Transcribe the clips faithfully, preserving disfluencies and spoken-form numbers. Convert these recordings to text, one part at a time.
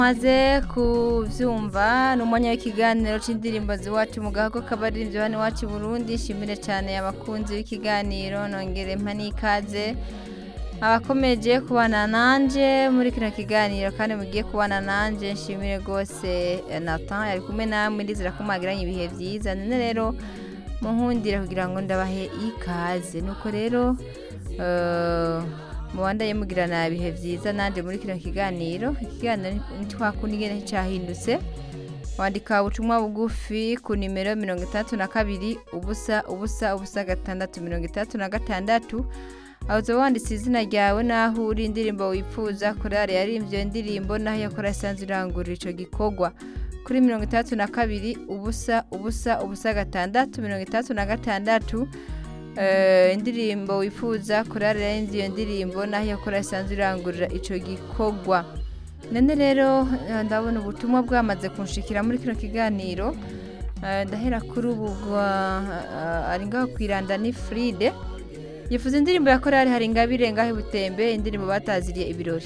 maze kuvyumva n'umwanya w'ikiganiro c'indirimbo ziwacu mu gahago kabaririmbyi hano iwacu i Burundi. Shimire cyane abakunzi b'ikiganiro, nongere mpa n'ikaze abakomeje kubana nanje muri kino kiganiro kandi mugiye kubana nanje. Nshimire gose Nathan yari kumwe namwe, ndizera ko mwagiranye ibihe vyiza. None rero munkundire kugira ngo ndabahe ikaze, nuko rero uh, mubandaye mugirana ibihe vyiza nanje muri kino kiganiro. Ikiganiro ntitwakunigene cyahindutse, wandika ubutumwa bugufi ku nimero mirongo itatu na kabiri ubusa ubusa ubusa gatandatu mirongo itatu na gatandatu. Aho wanditse izina ryawe naho uri, indirimbo wifuza korale yarimvye indirimbo naho yakora isanzwe irangurira ico gikorwa kuri mirongo itatu na kabiri ubusa ubusa ubusa gatandatu mirongo itatu na gatandatu. Uh, indirimbo wifuza korale yarimvye indirimbo naho yakora isanzwe irangurira ico gikorwa. None rero ndabona ubutumwa bwamaze kunshikira muri kino kiganiro. Uh, ndahera kuri ubu uh, ari ngaho kwiranda ni Fride yifuza indirimbo ya korali hari ingabire ngahe Butembe, indirimbo bataziriye ibirori.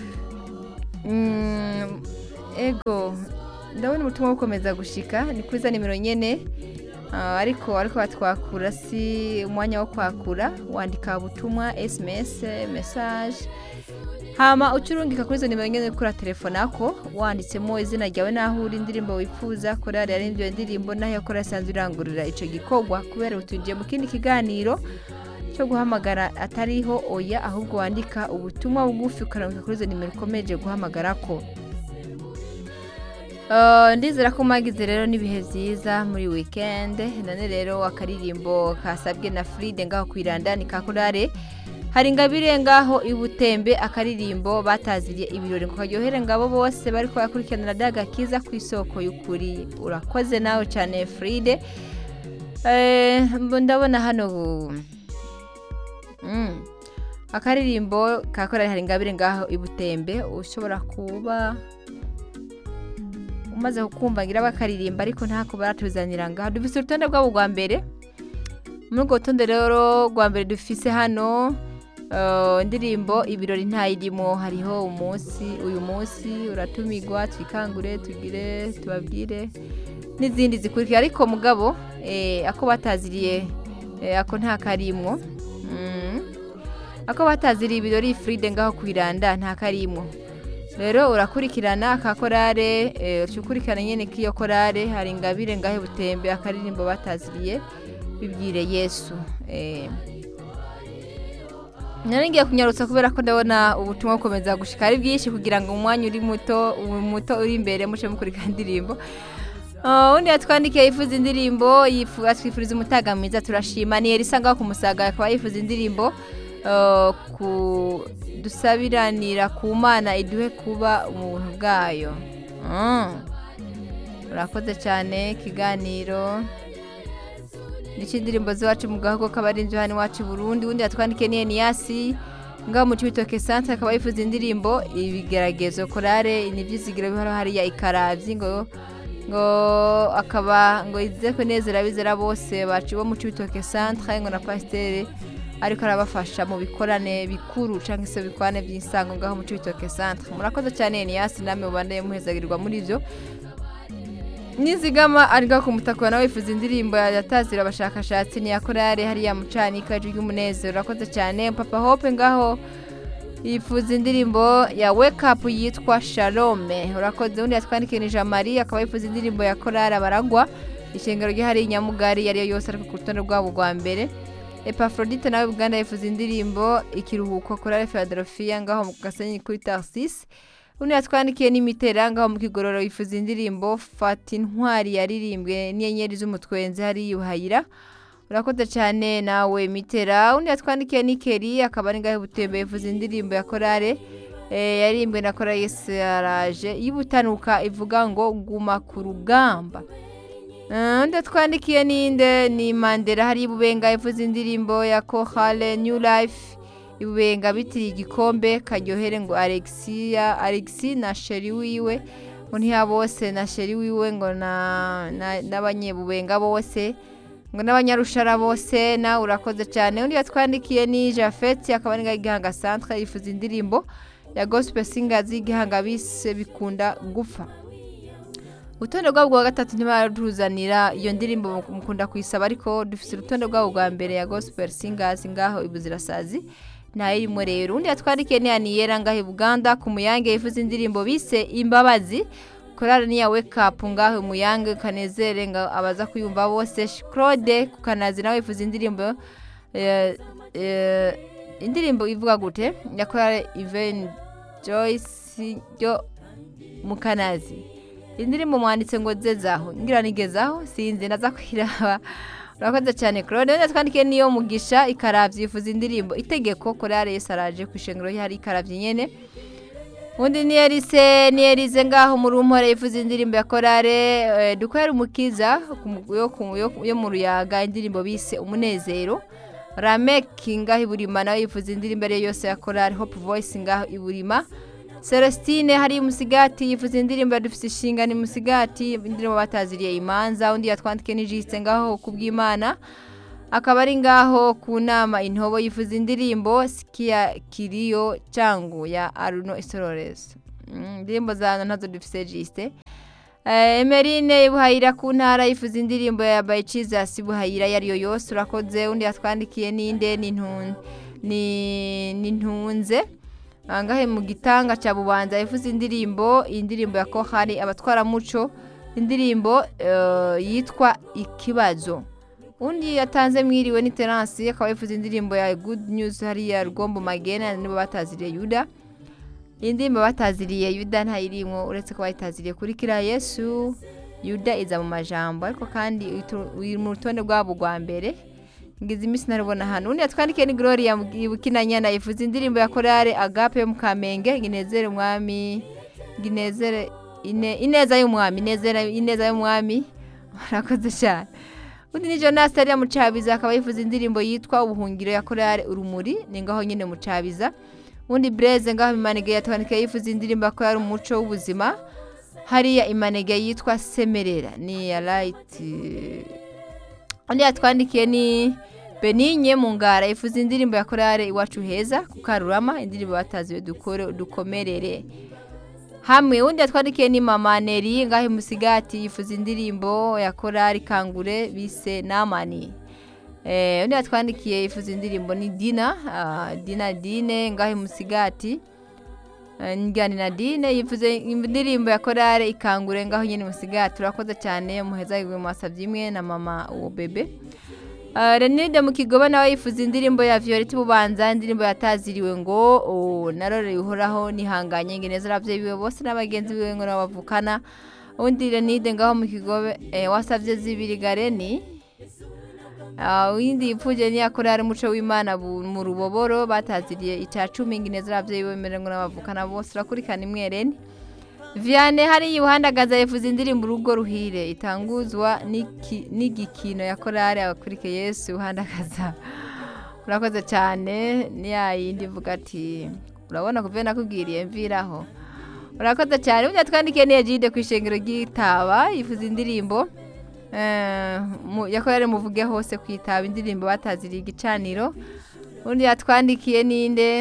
Mm, ego ndabona ubutumwa bukomeza gushika ni kwiza nimero nyene. Uh, ariko ariko batwakura si umwanya wo kwakura, wandika ubutumwa S M S message hama ucurungika kuri zo nimero nyene kuri telefone ako wanditsemo izina ryawe naho uri, indirimbo wifuza korali yarimvye indirimbo naho yakora isanzwe irangurira ico gikorwa. Kubera utungiye mu kindi kiganiro cyo guhamagara atariho oya, ahubwo wandika ubutumwa bugufi ukarungika kuri zo nimero ukomeje guhamagara ko. Uh, ndizera ko magize rero nibihe vyiza muri weekend. None rero akaririmbo kasabwe na Fride ngaho kwiranda ni kakorare hari ingabire ngaho ibutembe, akaririmbo bataziriye ibirori ngo karyohere ngabo bose bari ko yakurikirana daga kiza ku isoko y'ukuri. Urakoze nawe cyane Fride. Eh ndabona hano mm. akaririmbo kakorare hari ingabire ngaho ibutembe, ushobora kuba umaze kukumva ngira bakaririmba ariko ntako baratuzanira ngaho. Dufise urutonde rwabo rwa mbere, muri urwo rutonde rero rwa mbere dufise hano uh, indirimbo ibirori ntayirimo. Hariho umunsi uyu munsi uratumigwa, twikangure tugire tubabwire n'izindi zikurikira, ariko mugabo eh, ako bataziriye eh, ako nta karimwo. mm. Ako bataziriye ibirori Fride ngaho kwiranda nta karimwo. Rero urakurikirana akakorare ukurikirana nyene kiyo korare hari ingabire ngahe Butembe, akaririmbo bataziriye bibwire Yesu. eh Naringiye kunyarutsa kubera ko ndabona ubutumwa bukomeza gushika ari bwinshi kugira ngo umwanya uri muto muto uri imbere muce mukurikira indirimbo. Uh, undi yatwandikiye yifuza indirimbo, yifuza twifuriza umutaga mwiza, turashima. Ni Elisa ngaho kumusaga akaba yifuza indirimbo uh, ku dusabiranira ku Mana iduhe kuba umuntu bwayo. Mm. Urakoze cyane kiganiro n'indirimbo zacu mu gahago kabarinzi hano iwacu i Burundi. Undi yatwandikiye ni Eniasi ngaho mu Cibitoke Centre akaba yifuza indirimbo ibigeragezo korale n'ivyizigiro bihora hari ya Ikaravyi ngo ngo akaba ngo ize kunezera bizera bose bacu bo mu Cibitoke Centre ngo na pasteur ariko arabafasha mu bikorane bikuru canke se bikwane by'insango ngaho mu Cibitoke Centre. Murakoze cyane Eniasi, namwe ubandaye muhezagirirwa muri ivyo. Nizigama ariga ku mutakwa nawe yifuza indirimbo yatazira abashakashatsi ni yakorare hari ya mucani kaje y'umunezero. Urakoze cyane. Papa Hope ngaho yifuza indirimbo ya Wake Up yitwa Shalome. Urakoze. Undi yatwandikiye ni Jean Marie akaba yifuza indirimbo ya korare abaragwa ishengero rye hari Nyamugari yari yose ariko ku rutonde rwabo rwa mbere. Epafrodite nawe Buganda yifuza indirimbo ikiruhuko korale Philadelphia ngaho mu Gasenyi kuri Tarsis. Undi yatwandikiye ni Mitera ngaho mu Kigororo yifuza indirimbo Fata Intwari yaririmbwe n'inyenyeri z'umutwenzi hari yuhayira. Urakoze cyane nawe Mitera. Undi yatwandikiye ni Keri akaba ari ngaho Butembe yifuza indirimbo ya korale eh, yaririmbwe na korale Yesu yaraje y'ibutanuka ivuga ngo guma ku rugamba. Undi yatwandikiye ninde ni Mandela hari Bubenga yifuza indirimbo ya Chorale New Life Ibubenga bitiri igikombe karyohere ngo Alexia Alexi na Sheri wiwe ngo ntiya bose na Sheri wiwe ngo na n'abanyebubenga bose ngo n'abanyarushara bose. Na urakoze cyane. Undi yatwandikiye ni Jafet akaba ari Gihanga Centre yifuza indirimbo ya gospel singers y'igihanga bise bikunda gupfa. Urutonde rwabo rwa gatatu ntibaruzanira iyo ndirimbo mukunda kuyisaba, ariko dufite urutonde rwabo rwa mbere ya gospel singers ngaho ibuzirasazi ntayirimo rero. Undi yatwarikiye ni Aniyera ngaho Buganda ku Muyange yifuza indirimbo bise imbabazi. Korali ni ya wake up ngaho Muyange kanezere nga abaza kuyumva bose. Claude ku Kanazi nawe yifuza indirimbo eh, eh, indirimbo ivuga gute ya Korali Even Joyce yo mu Kanazi. Indirimbo mwanditse ngo zezaho ngira nigezaho sinzi naza kwiraba. Urakoze cyane Claude. None twandikiye niyo Mugisha ikaravye yifuza indirimbo itegeko Korali Yesaraje ku ishengero hari ikaravye nyene. Undi ni Elise ni Elize ngaho mu Rumpore yifuza indirimbo ya Korali e, dukwera umukiza yo, yo, yo mu Ruyaga indirimbo bise umunezero. Ramek ngaho Iburima nawe yifuza indirimbo yose ya Korali Hope Voice ngaho Iburima. Celestine hari Musigati yifuza indirimbo ya dufise ishinga ni Musigati indirimbo bataziriye imanza. Undi yatwandike ni Jiste ngaho kubw'Imana akaba ari ngaho ku nama Intobo yifuza indirimbo Sikia Kirio Changu ya Aruno Isorores. Indirimbo mm, zana nazo dufise Jiste. Eh, Emerine Ibuhayira ku ntara yifuza indirimbo ya By Jesus Ibuhayira yariyo yose. Urakoze. Undi yatwandikiye ninde ni ntun ni nintunze angahe mu Gitanga cya Bubanza yifuza indirimbo indirimbo ya Kohari abatwara muco indirimbo uh, yitwa Ikibazo. Undi yatanze mwiriwe ni Terence akaba yifuza indirimbo ya Good News hari ya Rugombo Magena nibo bataziriye Yuda. Indirimbo bataziriye Yuda ntayirimo uretse ko bayitaziriye kuri kira Yesu. Yuda iza mu majambo ariko kandi uri mu rutonde rwabo rwa mbere. Ngize imisi narubona hano. Undi yatwandikiye ni Gloria Bukinanyana yifuza indirimbo ya Korali Agape mu Kamenge nginezere umwami nginezere ine ineza y'umwami inezera ineza y'umwami. Urakoze cyane. Undi ni Jonas ari mu Cabiza akaba yifuza indirimbo yitwa Ubuhungiro ya Korali Urumuri ni ngaho nyene mu Cabiza. Undi Blaise ngaho Imanege yatwandikiye yifuza indirimbo ya Korali Umuco w'ubuzima hariya Imanege yitwa Semerera ni ya Light. Undi yatwandikiye ni Beninye mu Ngara yifuza indirimbo ya Korali Iwacu Heza ku Karurama indirimbo bataziwe dukore dukomerere hamwe. Undi yatwandikiye ni Mama Neri ngaho Musigati yifuza indirimbo ya Korali Kangure bise Namani. Eh undi yatwandikiye yifuza indirimbo ni Dina uh, Dina Dine ngaho Musigati uh, ngani na Dine yifuza indirimbo ya Korali Ikangure ngaho nyene Musigati. Urakoze cyane muheza yigwe mwasavye imwe na mama uwo bebe. Uh, Renide mu Kigoba nawe yifuza indirimbo ya Violet Bubanza indirimbo yataziriwe ngo oh, narore uhoraho nihanganye ngeneza ravye biwe bose n'abagenzi biwe ngo nabavukana. Undi Renide ngaho mu Kigobe eh, wasavye zibiri gareni. Ah uh, indi ipfuje ni yakorara umuco w'Imana mu Ruboboro bataziriye ica cumi ngeneza ravye biwe mere ngo nabavukana bose rakurikana imwereni. Viane hari yuhandagaza yifuza indirimbo urugo ruhire itanguzwa n'igikino ya Korali abakurike Yesu uhandagaza. Urakoze cyane ni yayindi vuga ati urabona kuve nakubwiriye mviraho. Urakoze cyane. Undi yatwandikiye ni Egide ku ishengero ry'Itaba yifuza indirimbo eh ya Korali muvuge hose kwitaba indirimbo bataziriye igicaniro. Undi yatwandikiye ninde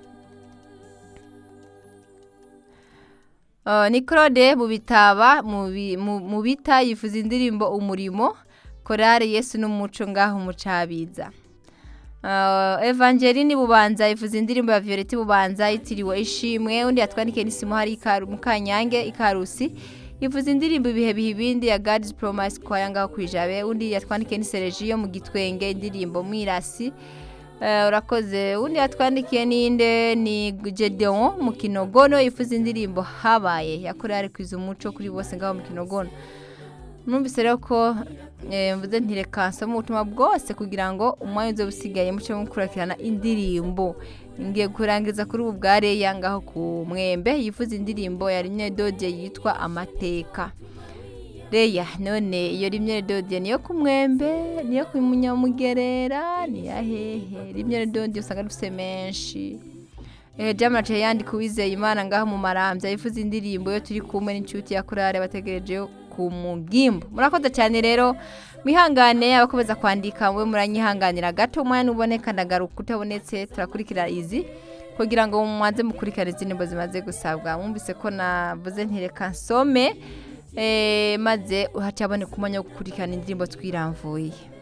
Uh, ni Claude mu Bitaba mu Bita yifuza indirimbo umurimo Korali Yesu n'umuco ngaho mu Cabiza. Uh, Evangeline Bubanza yifuza indirimbo ya Violet Bubanza itiriwe ishimwe. Undi yatwandikiye ni Simo hari ikaru mu Kanyange Ikarusi yifuza indirimbo ibihe bihibindi ya God's Promise kwa yanga kwijabe. Undi yatwandikiye ni Sergio mu Gitwenge indirimbo Mwirasi. Uh, urakoze. Undi yatwandikiye ninde ni Gedeon mu Kinogono yifuza indirimbo habaye yakorare kwiza umuco kuri bose ngaho mu Kinogono. Numvise rero ko eh, mvuze ntirekansa mu butumwa bwose kugira ngo umwanya uzo busigaye muce mukurakirana indirimbo. Ngiye kurangiza kuri ubu bware yangaho ku Mwembe yifuza indirimbo ya Rimwe Dodie yitwa Amateka. Reya none iyo Rimwe Dodie niyo ku Mwembe niyo ku Munyamugerera ni yahehe. Rimwe Dodie usanga dufise menshi. Eh Jamna yandi kuwizeye Imana ngaho mu Maramvya yifuza indirimbo yo turi kumwe n'inshuti ya Korali bategereje ku Mugimbo. Murakoze cyane rero mwihangane abakomeza kwandika mwe muranyihanganira gato umwanya uboneka ndagaruka utabonetse turakurikira izi kugira ngo mwanze mukurikirane izindi zimaze gusabwa. Mwumvise ko navuze ntireka nsome eh maze uhaca abone kumanya gukurikirana indirimbo twiramvuye.